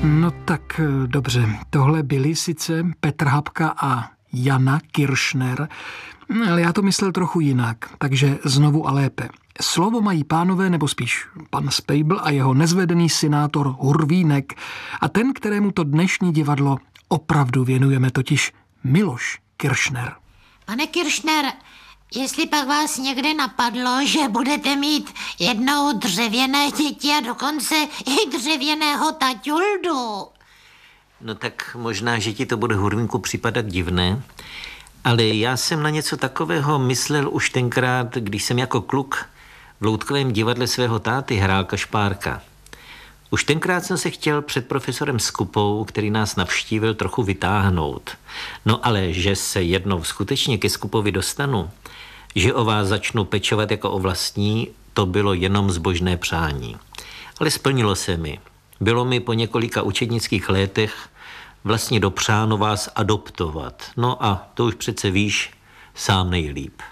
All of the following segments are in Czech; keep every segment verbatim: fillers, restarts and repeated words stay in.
No tak dobře, tohle byli sice Petr Hapka a Jana Kiršner, ale já to myslel trochu jinak, takže znovu a lépe. Slovo mají pánové, nebo spíš pan Speibl a jeho nezvedený senátor Hurvínek a ten, kterému to dnešní divadlo opravdu věnujeme, totiž Miloš Kiršner. Pane Kiršner, jestli pak vás někde napadlo, že budete mít jednou dřevěné děti a dokonce i dřevěného taťuldu. No tak možná, že ti to bude, Hurvínku, připadat divné, ale já jsem na něco takového myslel už tenkrát, když jsem jako kluk v loutkovém divadle svého táty hrál Kašpárka. Už tenkrát jsem se chtěl před profesorem Skupou, který nás navštívil, trochu vytáhnout. No ale že se jednou skutečně ke Skupovi dostanu, že o vás začnu pečovat jako o vlastní, to bylo jenom zbožné přání. Ale splnilo se mi. Bylo mi po několika učednických letech vlastně dopřáno vás adoptovat. No a to už přece víš sám nejlíp.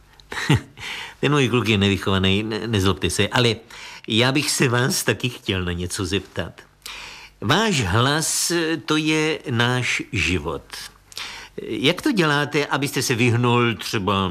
Ten můj kluk je nevychovaný, ne, nezlobte se, ale já bych se vás taky chtěl na něco zeptat. Váš hlas, to je náš život. Jak to děláte, abyste se vyhnul třeba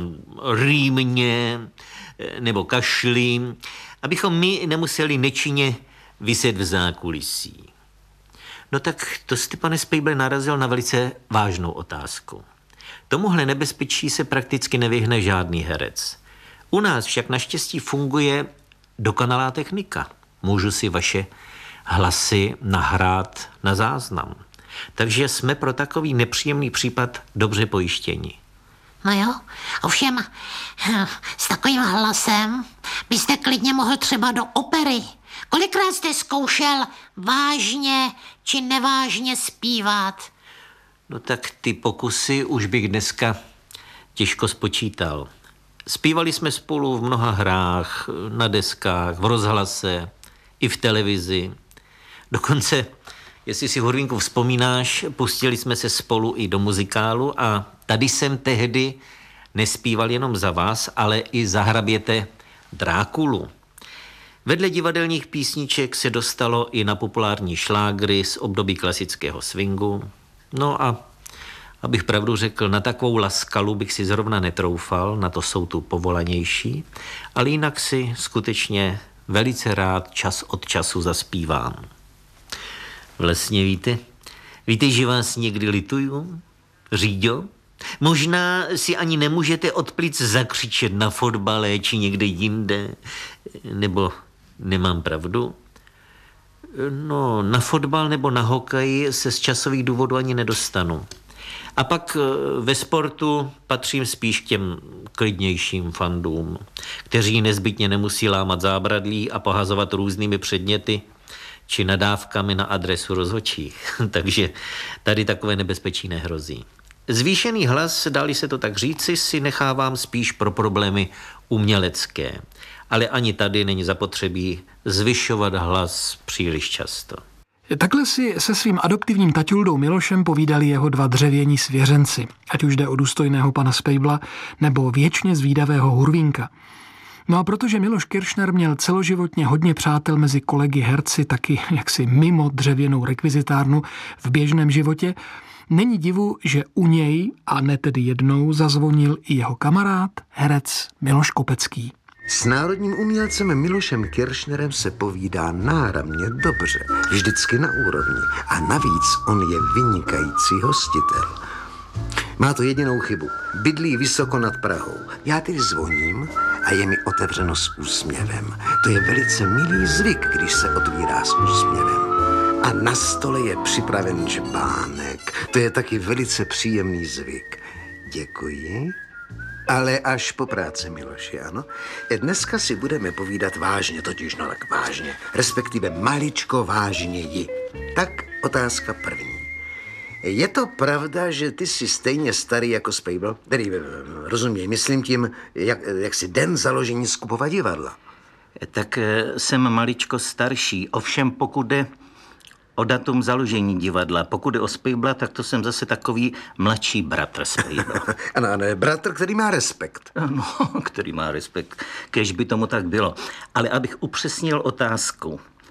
rýmně nebo kašli, abychom my nemuseli nečinně viset v zákulisí? No tak to jste, pane Spejble, narazil na velice vážnou otázku. Tomuhle nebezpečí se prakticky nevyhne žádný herec. U nás však naštěstí funguje dokonalá technika. Můžu si vaše hlasy nahrát na záznam. Takže jsme pro takový nepříjemný případ dobře pojištěni. No jo, ovšem s takovým hlasem byste klidně mohl třeba do opery. Kolikrát jste zkoušel vážně či nevážně zpívat? No tak ty pokusy už bych dneska těžko spočítal. Zpívali jsme spolu v mnoha hrách, na deskách, v rozhlase, i v televizi. Dokonce, jestli si, Hurvínku, vzpomínáš, pustili jsme se spolu i do muzikálu a tady jsem tehdy nespíval jenom za vás, ale i za hraběte Drákulu. Vedle divadelních písniček se dostalo i na populární šlágry z období klasického swingu. No a abych pravdu řekl, na takovou laskalu bych si zrovna netroufal, na to jsou tu povolanější, ale jinak si skutečně velice rád čas od času zaspívám. Vlastně víte, víte, že vás někdy lituju, Říďo? Možná si ani nemůžete od plic zakřičet na fotbale či někde jinde, nebo nemám pravdu? No, na fotbal nebo na hokej se z časových důvodů ani nedostanu. A pak ve sportu patřím spíš k těm klidnějším fandům, kteří nezbytně nemusí lámat zábradlí a pohazovat různými předměty či nadávkami na adresu rozhodčích. Takže tady takové nebezpečí nehrozí. Zvýšený hlas, dali se to tak říci, si nechávám spíš pro problémy umělecké. Ale ani tady není zapotřebí zvyšovat hlas příliš často. Takhle si se svým adoptivním taťuldou Milošem povídali jeho dva dřevění svěřenci, ať už jde o důstojného pana Speibla nebo věčně zvídavého Hurvínka. No a protože Miloš Kiršner měl celoživotně hodně přátel mezi kolegy herci, taky jaksi mimo dřevěnou rekvizitárnu v běžném životě, není divu, že u něj, a ne tedy jednou, zazvonil i jeho kamarád, herec Miloš Kopecký. S národním umělcem Milošem Kiršnerem se povídá náramně dobře, vždycky na úrovni. A navíc on je vynikající hostitel. Má to jedinou chybu. Bydlí vysoko nad Prahou. Já tedy zvoním a je mi otevřeno s úsměvem. To je velice milý zvyk, když se otvírá s úsměvem. A na stole je připraven čbánek. To je taky velice příjemný zvyk. Děkuji. Ale až po práci, Miloši, ano. Dneska si budeme povídat vážně, totiž no tak vážně, respektive maličko vážněji. Tak otázka první. Je to pravda, že ty jsi stejně starý jako Speibl? Tedy, rozuměj, myslím tím, jak, jak si den založení Skupova divadla. Tak jsem maličko starší, ovšem pokud jde o datum založení divadla. Pokud je o Speibla, tak to jsem zase takový mladší bratr Speibla. Ano, ano, bratr, který má respekt. No, který má respekt, kež by tomu tak bylo. Ale abych upřesnil otázku.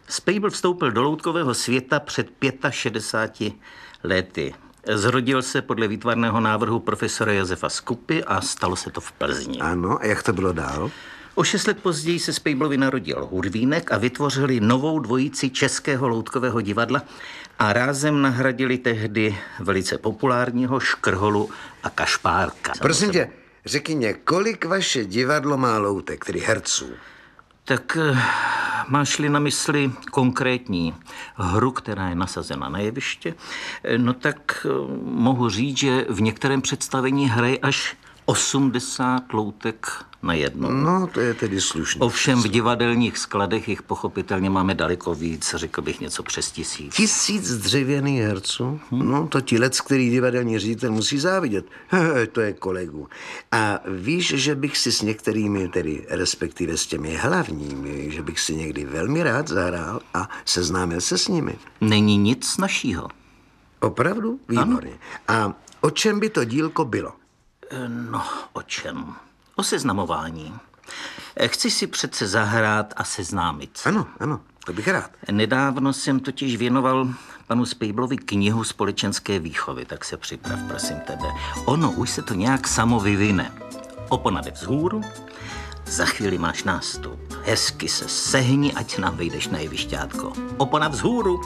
Spejbl vstoupil do loutkového světa před šedesáti pěti lety. Zrodil se podle výtvarného návrhu profesora Josefa Skupy a stalo se to v Plzni. Ano, a jak to bylo dál? O šest let později se Spejblovi narodil Hurvínek a vytvořili novou dvojici Českého loutkového divadla a rázem nahradili tehdy velice populárního Škrholu a Kašpárka. Prosím tě, řekni mě, kolik vaše divadlo má loutek, tedy herců? Tak máš-li na mysli konkrétní hru, která je nasazena na jeviště, no tak mohu říct, že v některém představení hraje až osmdesát loutek na jedno. No, to je tedy slušné. Ovšem v divadelních skladech jich pochopitelně máme daleko víc, řekl bych něco přes tisíc. Tisíc dřevěných herců? Hmm. No, to tilec, který divadelní ředitel musí závidět. To je kolegu. A víš, že bych si s některými, tedy respektive s těmi hlavními, že bych si někdy velmi rád zahrál a seznámil se s nimi. Není nic snazšího. Opravdu? Výborně. Ano. A o čem by to dílko bylo? No, o čem? O seznamování. Chci si přece zahrát a seznámit se. Ano, ano, to bych rád. Nedávno jsem totiž věnoval panu Spejblovi knihu společenské výchovy, tak se připrav, prosím tebe. Ono už se to nějak samo vyvine. Opona jde vzhůru, za chvíli máš nástup. Hezky se sehni, ať nám vejdeš na jevišťátko. Opona vzhůru.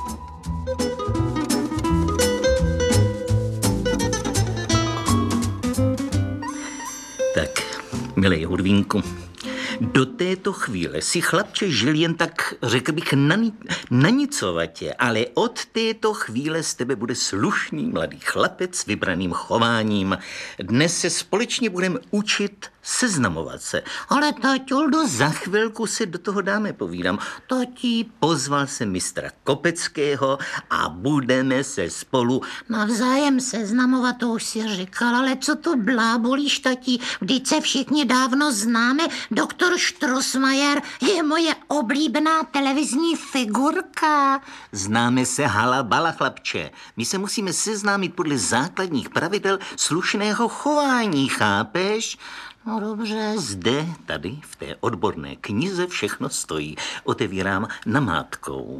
Tak, milej Hurvínku, do této chvíle si chlapče žil jen tak, řekl bych, nani- nanicovatě, ale od této chvíle z tebe bude slušný mladý chlapec s vybraným chováním. Dnes se společně budeme učit seznamovat se. Ale taťuldo, za chvilku se do toho dáme, povídám. Tati, pozval se mistra Kopeckého a budeme se spolu Navzájem seznamovat, to už si říkal, ale co to blábolíš, tati? Vždyť se všichni dávno známe. Doktor Štrosmajer je moje oblíbená televizní figurka. Známe se halabala, chlapče. My se musíme seznámit podle základních pravidel slušného chování, chápeš? No dobře. Zde, tady, v té odborné knize všechno stojí. Otevírám namátkou.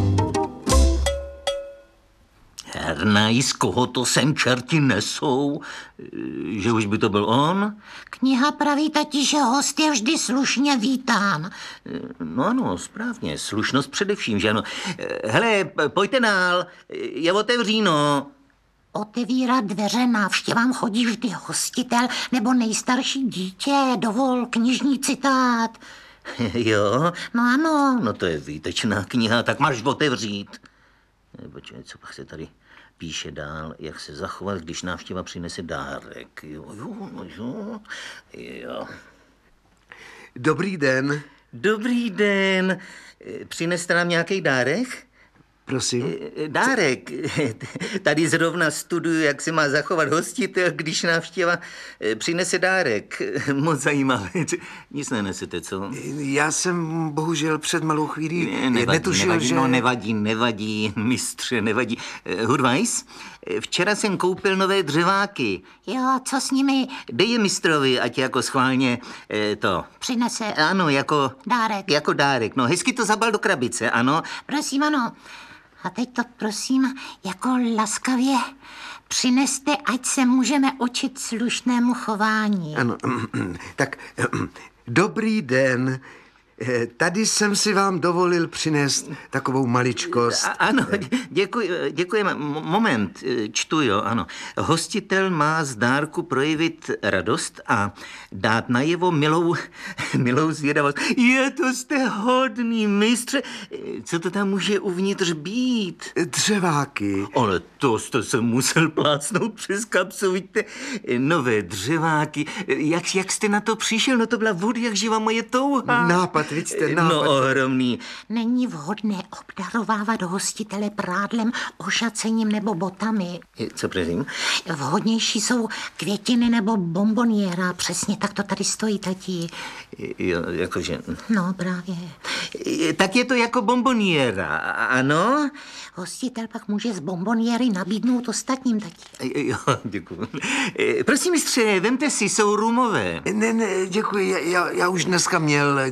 Hernaj, z koho to sem čerti nesou? Že už by to byl on? Kniha praví, tati, že host je vždy slušně vítán. No ano, správně, slušnost především, že ano. Hele, pojďte dál, je otevříno. Otevírat dveře návštěvám chodí vždy hostitel nebo nejstarší dítě. Dovol knižní citát. Jo? No ano. No to je výtečná kniha, tak máš otevřít. Počkej, co pak se tady píše dál, jak se zachovat, když návštěva přinese dárek. Jo, jo, no jo, jo. Dobrý den. Dobrý den. Přineste nám nějaký dárek? Prosím? Dárek. Tady zrovna studuju, jak se má zachovat hostitel, když návštěva přinese dárek. Moc zajímavé. Nic nenesete, co? Já jsem bohužel před malou chvílí Ne, nevadí, netušil, nevadí, že... No nevadí, nevadí, mistře, nevadí. Hurvajs, včera jsem koupil nové dřeváky. Jo, co s nimi? Dej je mistrovi, ať jako schválně eh, to... Přinese. Ano, jako... Dárek. Jako dárek, no hezky to zabal do krabice, ano. Prosím, ano. A teď to prosím, jako laskavě přineste, ať se můžeme učit slušnému chování. Ano, tak dobrý den. Tady jsem si vám dovolil přinést takovou maličkost. A, ano, děkuji, děkujeme. Moment, čtu, jo, ano. Hostitel má z dárku projevit radost a dát najevo milou, milou zvědavost. Je to jste hodný, mistře. Co to tam může uvnitř být? Dřeváky. Ale to jste se musel plácnout přes kapsu, vidíte, nové dřeváky. Jak, jak jste na to přišel? No to byla vody, jak živa moje touha. Nápad, vidíte, nápad. No ohromný. Není vhodné obdarovávat hostitele prádlem, ošacením nebo botami. Co prosím? Vhodnější jsou květiny nebo bomboniéra. Přesně tak to tady stojí, tati. Jo, jakože... No, právě. Tak je to jako bomboniéra, ano? Hostitel pak může z bomboniéry nabídnout ostatním, tati. Jo, děkuji. Prosím, mistře, vemte si, jsou rumové. Ne, ne, děkuji, já, já už dneska měl něco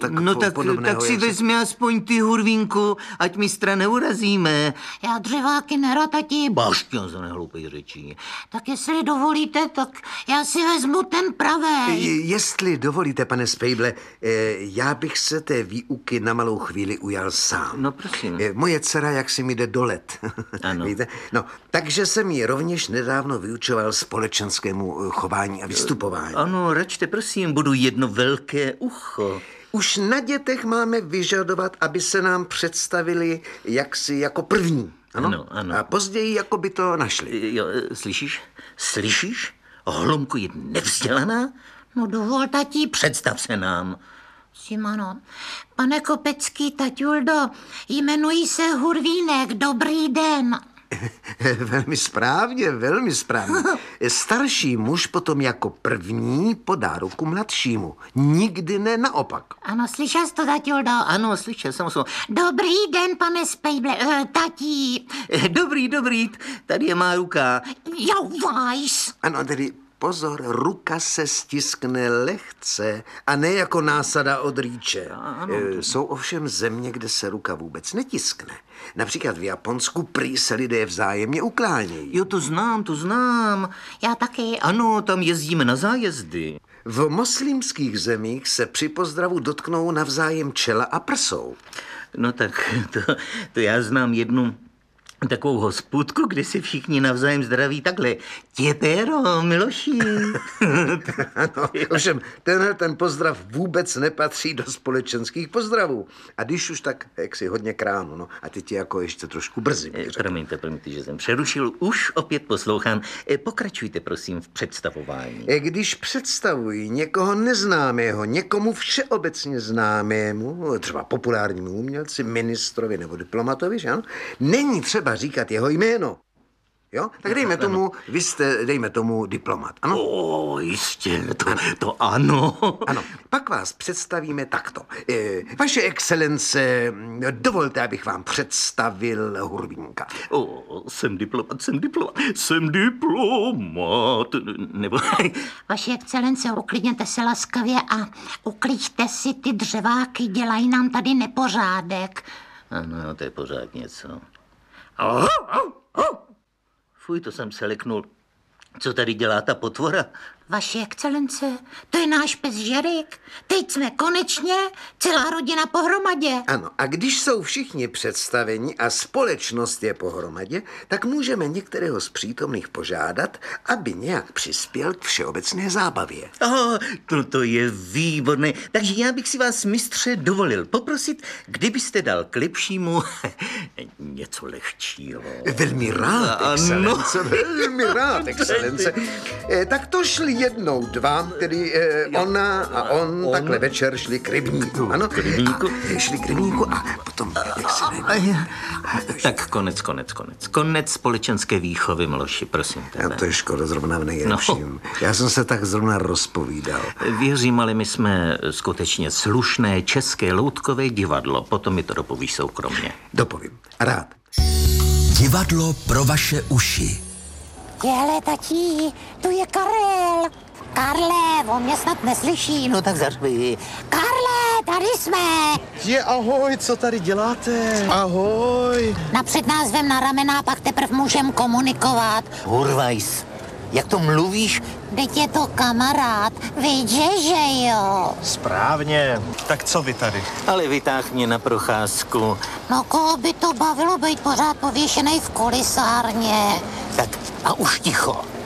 tak, No po, tak, podobného. tak si jak se- vezmi aspoň ty, Hurvínku, ať mistra neurazíme. Já dřeváky nerad, tati. Bašťan za nehloupej řečí. Tak jestli dovolíte, tak já si vezmu ten pravej. Je- Jestli dovolíte, pane Spejble, eh, já bych se té výuky na malou chvíli ujal sám. No prosím. Eh, Moje dcera jaksi mi jde do let. Ano. Víte? No, takže jsem ji rovněž nedávno vyučoval společenskému eh, chování a vystupování. Ano, račte, prosím, budu jedno velké ucho. Už na dětech máme vyžadovat, aby se nám představili jaksi jako první. Ano? Ano, ano. A později jako by to našli. Jo, slyšíš? Slyšíš? Hlomku je nevzdělaná? No dovol, tati. Představ se nám. Simano, pane Kopecký, taťuldo, jmenuji se Hurvínek, dobrý den. Velmi správně, velmi správně. Starší muž potom jako první podá ruku mladšímu. Nikdy ne naopak. Ano, slyšel jsi to, taťuldo? Ano, slyšel jsem se. Dobrý den, pane Spejble, uh, tatí. Dobrý, dobrý, tady je má ruka. Jo, vajs. Ano, tedy pozor, ruka se stiskne lehce a ne jako násada od rýče. E, Jsou ovšem země, kde se ruka vůbec netiskne. Například v Japonsku prý se lidé vzájemně uklánějí. Jo, to znám, to znám. Já taky. Ano, tam jezdíme na zájezdy. V moslimských zemích se při pozdravu dotknou navzájem čela a prsou. No tak to, to já znám jednu takovou hospůdku, kde si všichni navzájem zdraví takhle. Těpero, Miloši. Ano, ovšem, tenhle ten pozdrav vůbec nepatří do společenských pozdravů. A když už tak, jak si hodně kránu, no. A teď je jako ještě trošku brzy. bych Eh, řekl. Promiňte, promiňte, že jsem přerušil. Už opět poslouchám. Eh, Pokračujte, prosím, v představování. E, Když představují někoho neznámého, někomu všeobecně známému, třeba populárnímu umělci, ministrovi nebo diplomatovi, že ano, není třeba říkat jeho jméno. Jo? Tak dejme tomu, vy jste, dejme tomu, diplomat, ano? O, jistě, to, to ano. Ano, pak vás představíme takto. E, Vaše excelence, dovolte, abych vám představil Hurvínka. O, jsem diplomat, jsem diplomat, jsem diplomat. Nebo... Vaši excelence, uklidněte se laskavě a uklíďte si ty dřeváky, dělají nám tady nepořádek. Ano, to je pořád něco. Fuj, to jsem se leknul. Co tady dělá ta potvora? Vaši excelence, to je náš pes Žerik. Teď jsme konečně celá rodina pohromadě. Ano, a když jsou všichni představeni a společnost je pohromadě, tak můžeme některého z přítomných požádat, aby nějak přispěl k všeobecné zábavě. Oh, to, to je výborné. Takže já bych si vás, mistře, dovolil poprosit, kdybyste dal k lepšímu něco lehčího. Velmi rád, Ano. excelence, velmi rád, excelence. Eh, tak to šli jednou dva, tedy eh, ona a on, on. takhle večer šli k rybníku, ano? K rybníku. A šli k rybníku a potom, jak se jmenuje? Tak konec, konec, konec. Konec společenské výchovy, Miloši, prosím A tebe. to je škoda zrovna v nejlepším. No. Já jsem se tak zrovna rozpovídal. Věřím, ale my jsme skutečně slušné české loutkové divadlo. Potom mi to dopovíš soukromně. Dopovím. Rád. Divadlo pro vaše uši. Hele, tatí, tu je Karel. Karle, on mě snad neslyší. No tak zařvi. Karle, tady jsme. Je, ahoj, co tady děláte? Ahoj. Napřed nás vem na ramena, pak teprv můžem komunikovat. Hurvajs, jak to mluvíš? Teď je to kamarád, vidíš, že jo? Správně. Tak co vy tady? Ale vytáh mě na procházku. No koho by to bavilo být pořád pověšenej v kulisárně? Tak a už ticho.